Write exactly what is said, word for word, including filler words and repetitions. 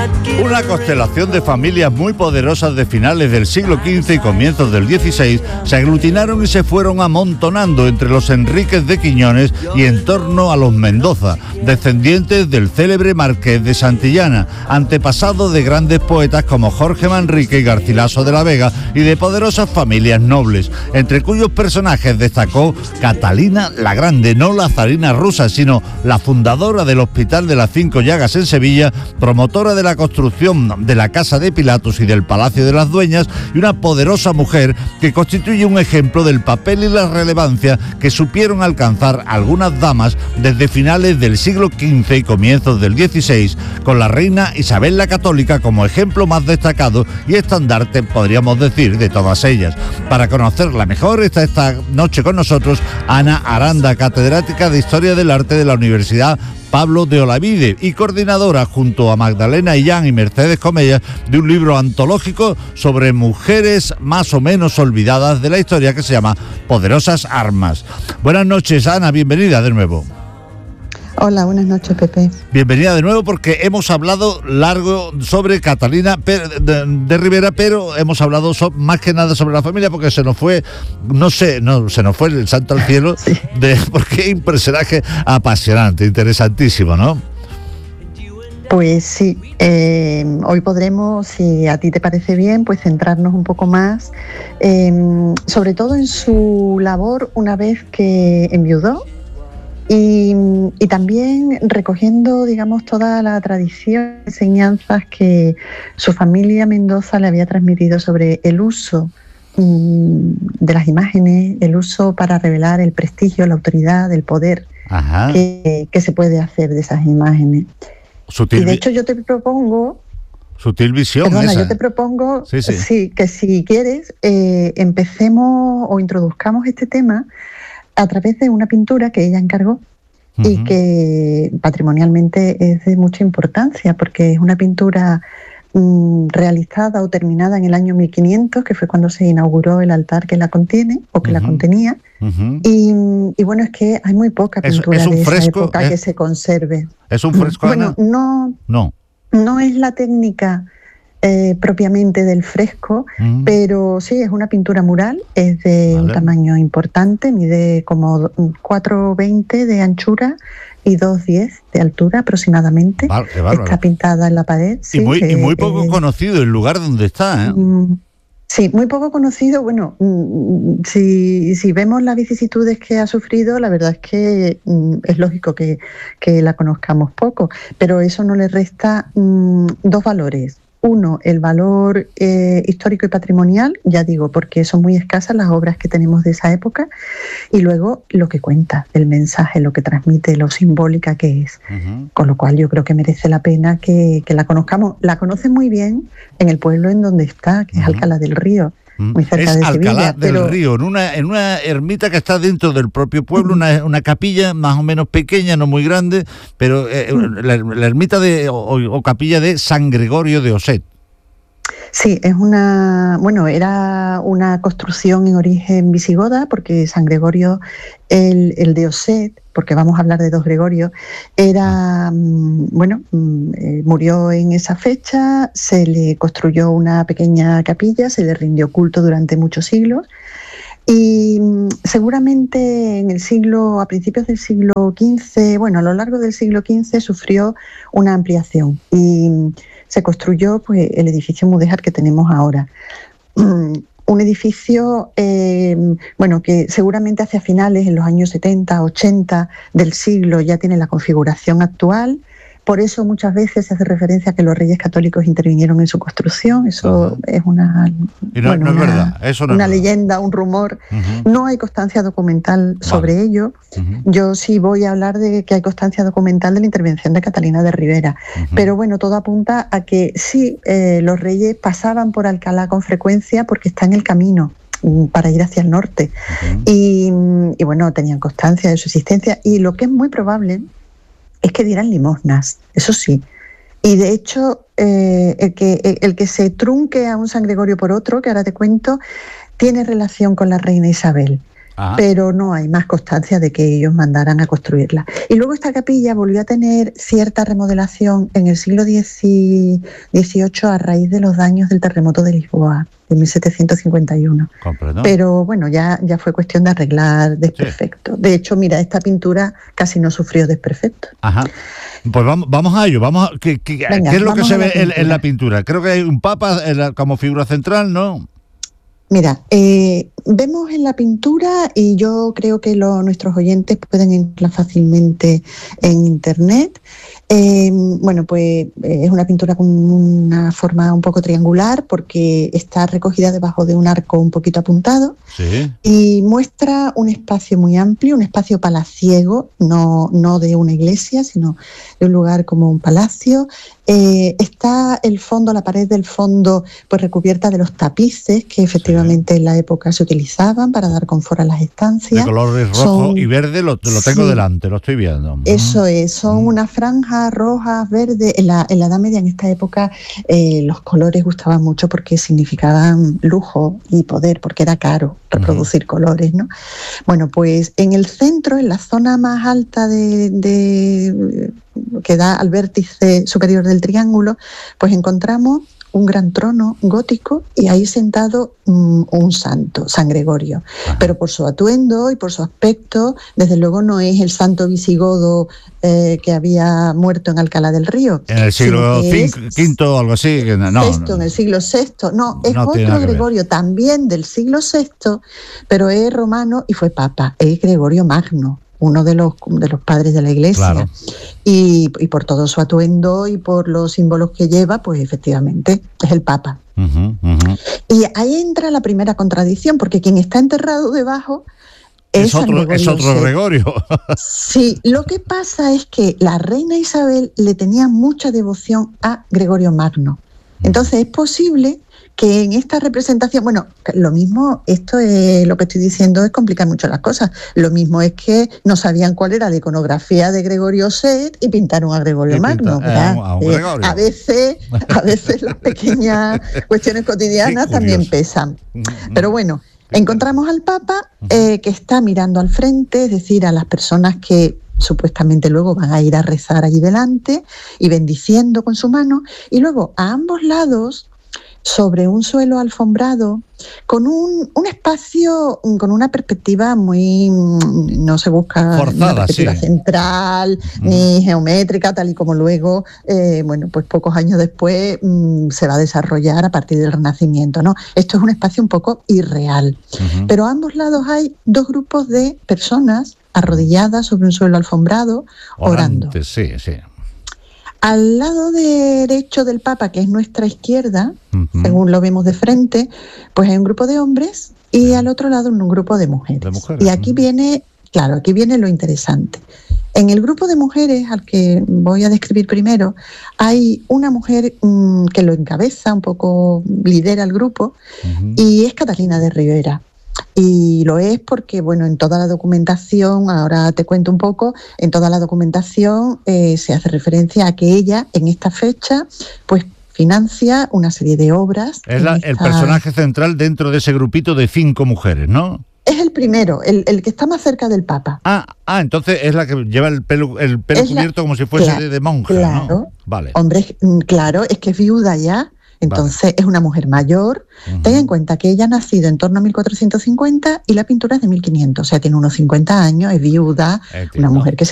Una constelación de familias muy poderosas de finales del siglo quince y comienzos del dieciséis se aglutinaron y se fueron amontonando entre los Enríquez de Quiñones y en torno a los Mendoza, descendientes del célebre Marqués de Santillana, antepasado de grandes poetas como Jorge Manrique y Garcilaso de la Vega y de poderosas familias nobles, entre cuyos personajes destacó Catalina la Grande, no la zarina rusa, sino la fundadora del Hospital de las Cinco Llagas en Sevilla, promotora de la construcción de la Casa de Pilatos y del Palacio de las Dueñas, y una poderosa mujer que constituye un ejemplo del papel y la relevancia que supieron alcanzar algunas damas desde finales del siglo quince y comienzos del dieciséis, con la reina Isabel la Católica como ejemplo más destacado y estandarte, podríamos decir, de todas ellas. Para conocerla mejor está esta noche con nosotros Ana Aranda, catedrática de Historia del Arte de la Universidad Pablo de Olavide y coordinadora junto a Magdalena Illán y Mercedes Comellas de un libro antológico sobre mujeres más o menos olvidadas de la historia que se llama Poderosas Armas. Buenas noches, Ana, bienvenida de nuevo. Hola, buenas noches, Pepe. Bienvenida de nuevo porque hemos hablado largo sobre Catalina de, de Rivera, pero hemos hablado so, más que nada sobre la familia porque se nos fue, no sé, no se nos fue el santo al cielo, sí. de, porque es un personaje apasionante, interesantísimo, ¿no? Pues sí, eh, hoy podremos, si a ti te parece bien, pues centrarnos un poco más, eh, sobre todo en su labor una vez que enviudó. Y, y también recogiendo, digamos, toda la tradición, enseñanzas que su familia Mendoza le había transmitido sobre el uso mmm, de las imágenes, el uso para revelar el prestigio, la autoridad, el poder que, que se puede hacer de esas imágenes. Sutil, y de hecho yo te propongo... Sutil visión. Perdona, esa. yo te propongo sí, sí. Sí, que si quieres eh, empecemos o introduzcamos este tema a través de una pintura que ella encargó uh-huh. y que patrimonialmente es de mucha importancia porque es una pintura mm, realizada o terminada en el año mil quinientos, que fue cuando se inauguró el altar que la contiene o que uh-huh. la contenía. Uh-huh. y, y bueno, es que hay muy poca pintura es, es de esa fresco, época es, que se conserve. ¿Es un fresco? Bueno, no, no. no es la técnica Eh, propiamente del fresco, mm. pero sí, es una pintura mural, es de vale. un tamaño importante, mide como cuatro veinte de anchura y dos diez de altura aproximadamente. Vale, está pintada en la pared. Y, sí, muy, eh, y muy poco eh, conocido el lugar donde está, ¿eh? Mm, sí, muy poco conocido. Bueno, mm, si, si vemos las vicisitudes que ha sufrido, la verdad es que mm, es lógico que, que la conozcamos poco, pero eso no le resta mm, dos valores. Uno, el valor eh, histórico y patrimonial, ya digo, porque son muy escasas las obras que tenemos de esa época, y luego lo que cuenta, el mensaje, lo que transmite, lo simbólica que es. Uh-huh. Con lo cual yo creo que merece la pena que, que la conozcamos. La conocen muy bien en el pueblo en donde está, que uh-huh. es Alcalá del Río. Muy cerca es de Alcalá Sevilla, del pero... Río, en una, en una ermita que está dentro del propio pueblo, uh-huh. una, una capilla más o menos pequeña, no muy grande, pero eh, uh-huh. la, la ermita de o, o capilla de San Gregorio de Oset. Sí, es una, bueno, era una construcción en origen visigoda, porque San Gregorio, el, el de Oset, porque vamos a hablar de dos Gregorios, era, bueno, eh, murió en esa fecha, se le construyó una pequeña capilla, se le rindió culto durante muchos siglos, y seguramente en el siglo, a principios del siglo quince, bueno, a lo largo del siglo quince sufrió una ampliación y se construyó pues el edificio mudéjar que tenemos ahora. Un edificio, eh, bueno, que seguramente hacia finales, en los años setenta, ochenta del siglo, ya tiene la configuración actual. Por eso muchas veces se hace referencia a que los reyes católicos intervinieron en su construcción. Eso uh-huh. es una, y no, bueno, no es una, verdad. Eso no una es leyenda, un rumor. Uh-huh. No hay constancia documental sobre vale. ello. Uh-huh. Yo sí voy a hablar de que hay constancia documental de la intervención de Catalina de Rivera. Uh-huh. Pero bueno, todo apunta a que sí, eh, los reyes pasaban por Alcalá con frecuencia porque está en el camino para ir hacia el norte. Uh-huh. y, y bueno, tenían constancia de su existencia. Y lo que es muy probable es que dieran limosnas, eso sí. Y de hecho, eh, el, que, el que se trunque a un San Gregorio por otro, que ahora te cuento, tiene relación con la reina Isabel. Ajá. Pero no hay más constancia de que ellos mandaran a construirla. Y luego esta capilla volvió a tener cierta remodelación en el siglo dieciocho a raíz de los daños del terremoto de Lisboa, de mil setecientos cincuenta y uno. Comprendo. Pero bueno, ya, ya fue cuestión de arreglar desperfectos. Sí. De hecho, mira, esta pintura casi no sufrió desperfectos. Ajá. Pues vamos, vamos a ello. Vamos a, ¿qué, qué, Venga, ¿qué es lo que se ve en, en la pintura? Creo que hay un papa en la, como figura central, ¿no? Mira, eh, vemos en la pintura, y yo creo que lo, nuestros oyentes pueden entrar fácilmente en internet. Eh, bueno, pues eh, es una pintura con una forma un poco triangular porque está recogida debajo de un arco un poquito apuntado. Sí. Y muestra un espacio muy amplio, un espacio palaciego, no, no de una iglesia, sino de un lugar como un palacio. Eh, está el fondo, la pared del fondo, pues recubierta de los tapices que efectivamente sí. en la época se utilizaban para dar confort a las estancias. De colores rojo son, y verde, lo, lo tengo sí, delante, lo estoy viendo. Eso es, son mm. unas franjas rojas, verdes. En la, en la Edad Media, en esta época, eh, los colores gustaban mucho porque significaban lujo y poder, porque era caro reproducir uh-huh. colores, ¿no? Bueno, pues en el centro, en la zona más alta de, de que da al vértice superior del triángulo, pues encontramos un gran trono gótico y ahí sentado um, un santo, San Gregorio. Ajá. Pero por su atuendo y por su aspecto, desde luego no es el santo visigodo eh, que había muerto en Alcalá del Río. En el siglo quinto o algo así. No, sexto, no, en el siglo sexto. No, es no otro Gregorio, también del siglo sexto, pero es romano y fue papa, es Gregorio Magno, uno de los, de los padres de la Iglesia. Claro. Y, y por todo su atuendo y por los símbolos que lleva, pues efectivamente es el Papa. Uh-huh, uh-huh. Y ahí entra la primera contradicción, porque quien está enterrado debajo es, es otro, es otro Gregorio. Sí, lo que pasa es que la reina Isabel le tenía mucha devoción a Gregorio Magno. Entonces es posible que en esta representación, bueno, lo mismo, esto es lo que estoy diciendo, es complicar mucho las cosas. Lo mismo es que no sabían cuál era la iconografía de Gregorio Set y pintaron a Gregorio Magno, ¿verdad? Eh, a, un Gregorio. Eh, a veces, a veces las pequeñas cuestiones cotidianas también pesan. Pero bueno, encontramos al Papa eh, que está mirando al frente, es decir, a las personas que supuestamente luego van a ir a rezar allí delante y bendiciendo con su mano, y luego a ambos lados, sobre un suelo alfombrado, con un, un espacio, con una perspectiva muy, no se busca forzada, una perspectiva sí. central, mm. ni geométrica, tal y como luego, eh, bueno, pues pocos años después mm, se va a desarrollar a partir del Renacimiento, ¿no? Esto es un espacio un poco irreal. Uh-huh. Pero a ambos lados hay dos grupos de personas arrodilladas sobre un suelo alfombrado, orando. Orante, sí, sí. Al lado derecho del Papa, que es nuestra izquierda, uh-huh. según lo vemos de frente, pues hay un grupo de hombres y uh-huh. al otro lado un grupo de mujeres. De mujeres. Y aquí uh-huh. viene, claro, aquí viene lo interesante. En el grupo de mujeres, al que voy a describir primero, hay una mujer mmm, que lo encabeza, un poco lidera el grupo, uh-huh. y es Catalina de Ribera. Y lo es porque, bueno, en toda la documentación, ahora te cuento un poco, en toda la documentación eh, se hace referencia a que ella, en esta fecha, pues financia una serie de obras. Es la, esta... el personaje central dentro de ese grupito de cinco mujeres, ¿no? Es el primero, el, el que está más cerca del Papa. Ah, ah, entonces es la que lleva el pelo, el pelo cubierto la... como si fuese claro, de, de monja, claro, ¿no? Vale. Hombre, claro, es que es viuda ya. Entonces vale. es una mujer mayor. Uh-huh. Ten en cuenta que ella ha nacido en torno a mil cuatrocientos cincuenta y la pintura es de mil quinientos, o sea, tiene unos cincuenta años, es viuda, Entiendo. Una mujer que se